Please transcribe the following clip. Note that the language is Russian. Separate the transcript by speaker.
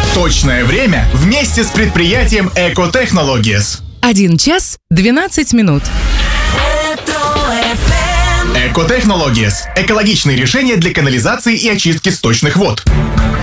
Speaker 1: Точное время вместе с предприятием Экотехнологиes.
Speaker 2: 1 час 12 минут.
Speaker 1: Экотехнологиes – экологичные решения для канализации и очистки сточных вод.